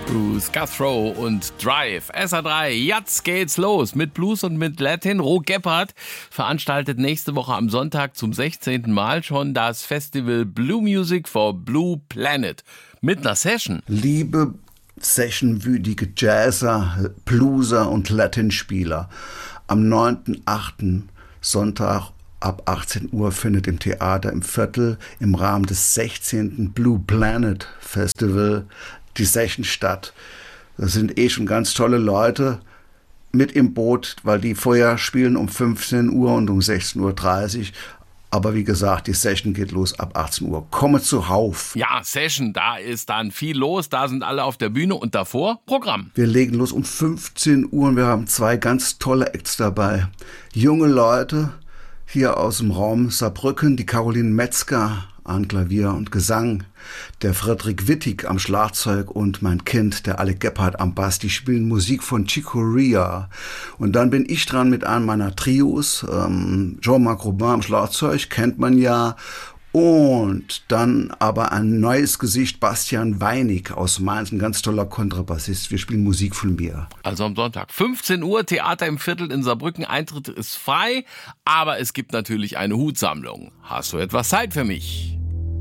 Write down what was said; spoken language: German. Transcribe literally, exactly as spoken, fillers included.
Bruce Guthrow und Drive. S A drei, jetzt geht's los mit Blues und mit Latin. Ro Gebhardt veranstaltet nächste Woche am Sonntag zum sechzehnten Mal schon das Festival Blue Music for Blue Planet mit einer Session. Liebe sessionwütige Jazzer, Blueser und Latinspieler, am neunten achten Sonntag ab achtzehn Uhr findet im Theater im Viertel im Rahmen des sechzehnten Blue Planet Festival die Session statt. Das sind eh schon ganz tolle Leute mit im Boot, weil die vorher spielen um fünfzehn Uhr und um sechzehn Uhr dreißig. Aber wie gesagt, die Session geht los ab achtzehn Uhr. Komme zuhauf. Ja, Session, da ist dann viel los. Da sind alle auf der Bühne und davor Programm. Wir legen los um fünfzehn Uhr und wir haben zwei ganz tolle Acts dabei. Junge Leute hier aus dem Raum Saarbrücken, die Caroline Metzger an Klavier und Gesang, der Frederik Wittig am Schlagzeug und mein Kind, der Alec Gebhardt am Bass. Die spielen Musik von Chico Rea. Und dann bin ich dran mit einem meiner Trios, ähm, Jean-Marc Robin am Schlagzeug, kennt man ja. Und dann aber ein neues Gesicht, Bastian Weinig aus Mainz, ein ganz toller Kontrabassist. Wir spielen Musik von mir. Also am Sonntag, fünfzehn Uhr, Theater im Viertel in Saarbrücken. Eintritt ist frei, aber es gibt natürlich eine Hutsammlung. Hast du etwas Zeit für mich?